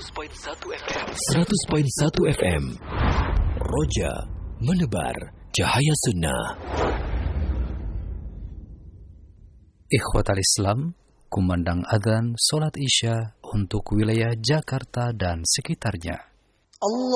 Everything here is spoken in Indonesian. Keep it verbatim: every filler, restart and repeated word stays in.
seratus koma satu F M. Roja menebar cahaya sunnah. Ikhwatal Islam, kumandang adzan salat Isya untuk wilayah Jakarta dan sekitarnya. Allah